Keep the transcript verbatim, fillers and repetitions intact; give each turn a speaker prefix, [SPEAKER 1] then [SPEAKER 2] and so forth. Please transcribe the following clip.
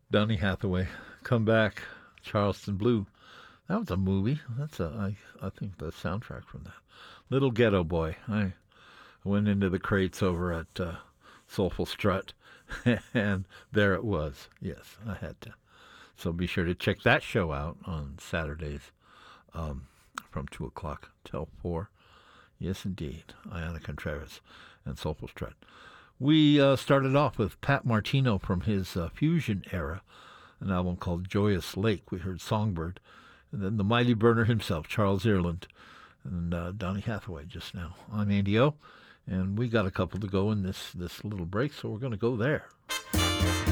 [SPEAKER 1] Donny Hathaway, Come Back, Charleston Blue. That was a movie. That's a I I think the soundtrack from that. Little Ghetto Boy. I went into the crates over at uh, Soulful Strut, and there it was. Yes, I had to. So be sure to check that show out on Saturdays um, from two o'clock till four. Yes, indeed. Iana Contreras and Soulful Strut. We uh, started off with Pat Martino from his uh, Fusion era, an album called Joyous Lake. We heard Songbird. And then the mighty burner himself, Charles Ireland, and uh, Donny Hathaway just now. I'm Andy O, and we got a couple to go in this, this little break, so we're going to go there.